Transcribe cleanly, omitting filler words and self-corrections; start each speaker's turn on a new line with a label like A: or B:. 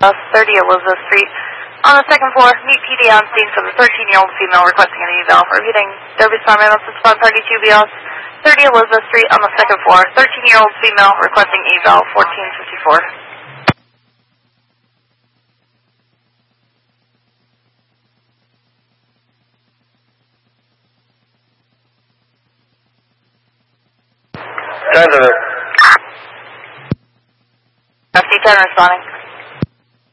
A: 30 Elizabeth Street. On the second floor, meet PD on scene for the 13-year-old female requesting an eval. Repeating, Derby Star Ambulance, spot party 2BS, 30 Elizabeth Street on the second floor. 13-year-old female requesting eval, 1454.
B: Transit.
A: FC10 responding.